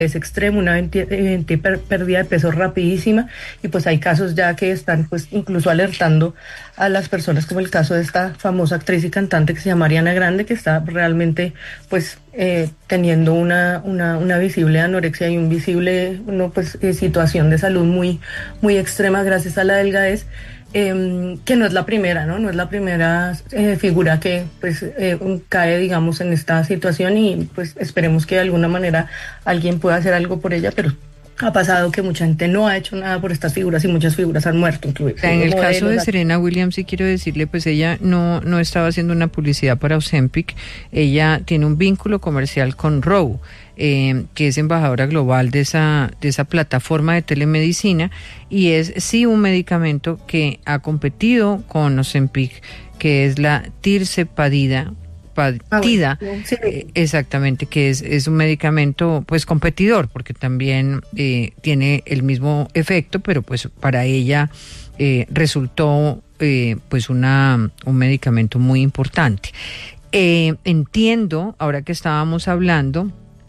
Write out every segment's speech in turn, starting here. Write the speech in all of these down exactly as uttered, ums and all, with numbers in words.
es extremo, una evidente pérdida de peso rapidísima, y pues hay casos ya que están pues incluso alertando a las personas, como el caso de esta famosa actriz y cantante que se llama Ariana Grande, que está realmente pues eh, teniendo una, una, una visible anorexia y un visible no, pues, eh, situación de salud muy, muy extrema gracias a la delgadez. Eh, que no es la primera, ¿no? No es la primera eh, figura que pues eh, cae, digamos, en esta situación, y pues esperemos que de alguna manera alguien pueda hacer algo por ella, pero ha pasado que mucha gente no ha hecho nada por estas figuras y muchas figuras han muerto. Incluso en el caso de Serena Williams, sí quiero decirle, pues ella no, no estaba haciendo una publicidad para Ozempic, ella tiene un vínculo comercial con Roe, eh, que es embajadora global de esa, de esa plataforma de telemedicina, y es sí un medicamento que ha competido con Ozempic, que es la tirzepatida, Partida, ah, bueno, sí. eh, exactamente, que es, es un medicamento pues competidor, porque también eh, tiene el mismo efecto, pero pues para ella eh, resultó eh, pues una un medicamento muy importante. Eh, entiendo, ahora que estábamos hablando,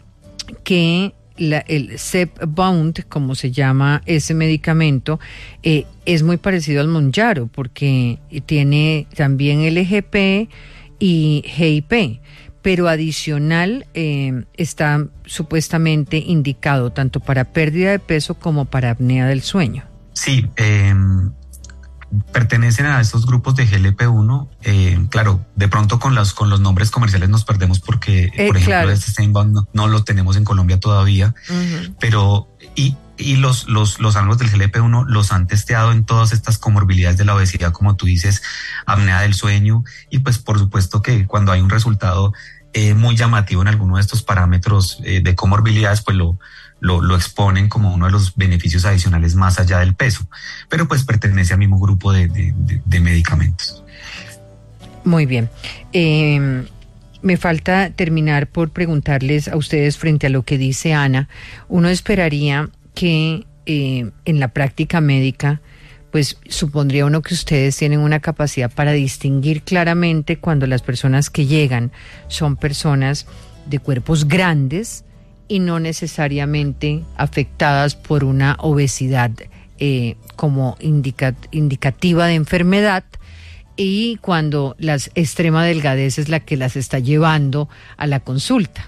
que la, el Zepbound, como se llama ese medicamento, eh, es muy parecido al Mounjaro, porque tiene también L G P y G I P, pero adicional eh, está supuestamente indicado tanto para pérdida de peso como para apnea del sueño. Sí, eh, pertenecen a estos grupos de G L P uno. Eh, claro, de pronto con los, con los nombres comerciales nos perdemos porque, eh, por ejemplo, claro. este Zepbound no, no lo tenemos en Colombia todavía, uh-huh. pero... y Y los, los, los ángulos del G L P uno los han testeado en todas estas comorbilidades de la obesidad, como tú dices, apnea del sueño, y pues por supuesto que cuando hay un resultado eh, muy llamativo en alguno de estos parámetros eh, de comorbilidades, pues lo, lo, lo exponen como uno de los beneficios adicionales más allá del peso, pero pues pertenece al mismo grupo de, de, de, de medicamentos. Muy bien. Eh... Me falta terminar por preguntarles a ustedes frente a lo que dice Ana. Uno esperaría que eh, en la práctica médica, pues supondría uno que ustedes tienen una capacidad para distinguir claramente cuando las personas que llegan son personas de cuerpos grandes y no necesariamente afectadas por una obesidad eh, como indica, indicativa de enfermedad, y cuando la extrema delgadez es la que las está llevando a la consulta.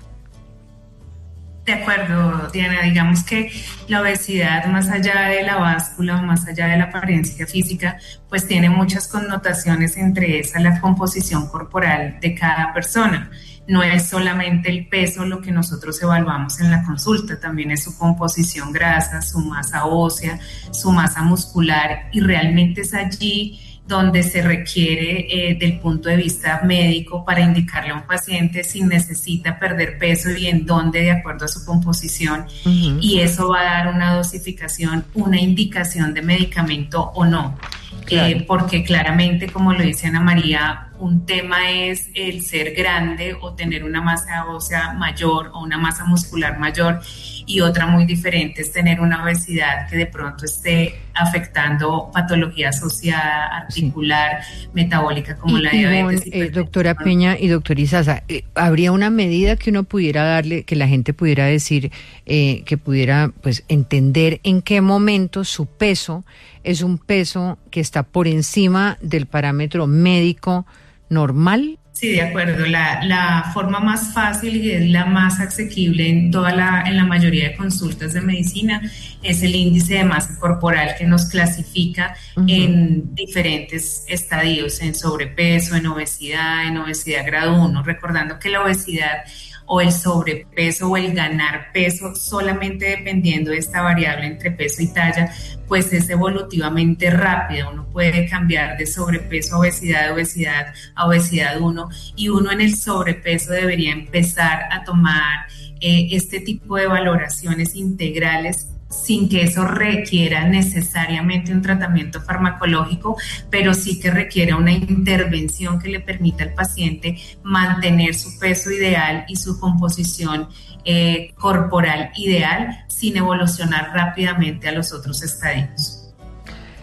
De acuerdo, Diana, digamos que la obesidad, más allá de la báscula o más allá de la apariencia física, pues tiene muchas connotaciones, entre esas la composición corporal de cada persona. No es solamente el peso lo que nosotros evaluamos en la consulta, también es su composición grasa, su masa ósea, su masa muscular, y realmente es allí donde se requiere eh, del punto de vista médico para indicarle a un paciente si necesita perder peso y en dónde de acuerdo a su composición, uh-huh. y eso va a dar una dosificación, una indicación de medicamento o no. Claro. Eh, porque claramente, como lo dice Ana María, un tema es el ser grande o tener una masa ósea mayor o una masa muscular mayor, y otra muy diferente es tener una obesidad que de pronto esté afectando patología asociada, articular, sí. metabólica, como y, la diabetes. Y eh, doctora Peña y doctor Izaza, eh, ¿habría una medida que uno pudiera darle, que la gente pudiera decir, eh, que pudiera pues entender en qué momento su peso es un peso que está por encima del parámetro médico normal? Sí, de acuerdo. La, la forma más fácil y es la más asequible en toda la, en la mayoría de consultas de medicina es el índice de masa corporal, que nos clasifica uh-huh. en diferentes estadios, en sobrepeso, en obesidad, en obesidad grado uno, recordando que la obesidad o el sobrepeso o el ganar peso, solamente dependiendo de esta variable entre peso y talla, pues es evolutivamente rápida. Uno puede cambiar de sobrepeso a obesidad, de obesidad a obesidad uno, y uno en el sobrepeso debería empezar a tomar eh, este tipo de valoraciones integrales sin que eso requiera necesariamente un tratamiento farmacológico, pero sí que requiera una intervención que le permita al paciente mantener su peso ideal y su composición eh, corporal ideal sin evolucionar rápidamente a los otros estadios.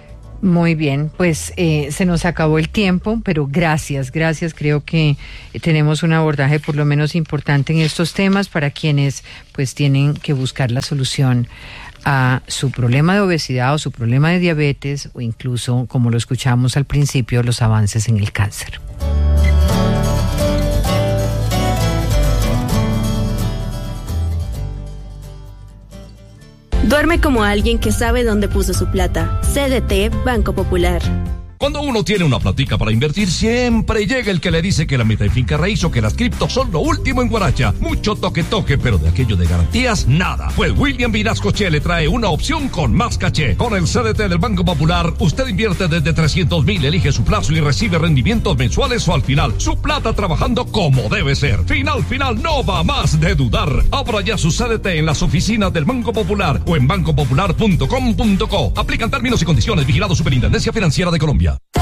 Muy bien, pues eh, se nos acabó el tiempo, pero gracias, gracias. Creo que tenemos un abordaje por lo menos importante en estos temas para quienes pues tienen que buscar la solución a su problema de obesidad o su problema de diabetes o incluso, como lo escuchamos al principio, los avances en el cáncer. Duerme como alguien que sabe dónde puso su plata. C D T Banco Popular. Cuando uno tiene una platica para invertir, siempre llega el que le dice que la meta en finca raíz o que las criptos son lo último en guaracha. Mucho toque toque, pero de aquello de garantías, nada. Pues William Vinascoche le trae una opción con más caché. Con el C D T del Banco Popular, usted invierte desde trescientos mil, elige su plazo y recibe rendimientos mensuales o al final. Su plata trabajando como debe ser. Final, final, no va más de dudar. Abra ya su C D T en las oficinas del Banco Popular o en banco popular punto com punto co. Aplican términos y condiciones. Vigilado Superintendencia Financiera de Colombia.